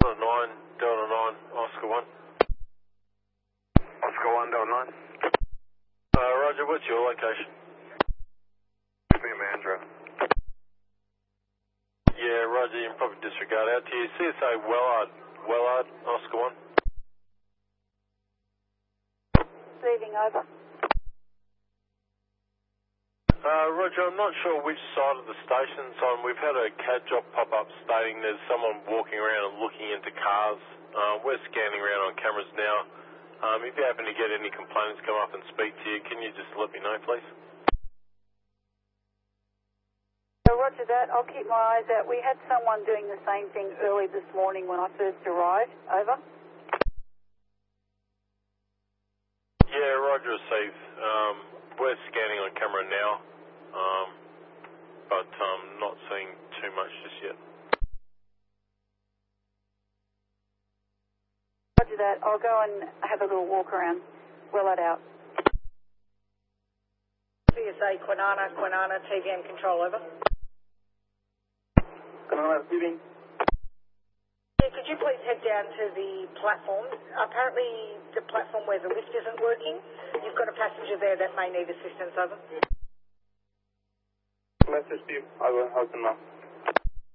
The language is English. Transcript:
9, Delta 9, Oscar 1. Oscar 1, Delta 9. Roger, what's your location? Give me a Mandra. Yeah, Roger, you can probably disregard out to you. CSA Wellard, Oscar 1. Receiving over. Roger, I'm not sure which side of the station's on. We've had a CAD job pop up stating there's someone walking around and looking into cars. We're scanning around on cameras now. If you happen to get any complainants come up and speak to you, can you just let me know, please? Roger that. I'll keep my eyes out. We had someone doing the same thing early this morning when I first arrived. Over. Yeah, Roger, received. We're scanning on camera now, but not seeing too much just yet. Roger that. I'll go and have a little walk around. Well it out. CSA Quinana, TVM control, over. Quinana, receiving. Yeah, could you please head down to the platform? Apparently the platform where the lift isn't working. You've got a passenger there that may need assistance, over. Message to you. I will help them now.